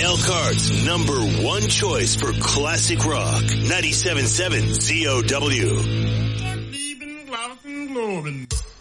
Elkhart's number one choice for classic rock. 97.7 ZOW. Lieben, glauben, globen.